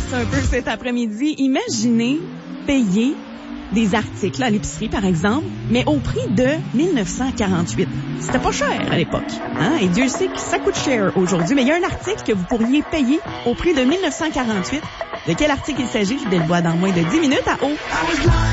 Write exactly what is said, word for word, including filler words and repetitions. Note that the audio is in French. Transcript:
un peu cet après-midi. Imaginez payer des articles à l'épicerie, par exemple, mais au prix de mille neuf cent quarante-huit. C'était pas cher à l'époque. Hein? Et Dieu sait que ça coûte cher aujourd'hui. Mais il y a un article que vous pourriez payer au prix de mille neuf cent quarante-huit. De quel article il s'agit? Je vais le voir dans moins de dix minutes à haut.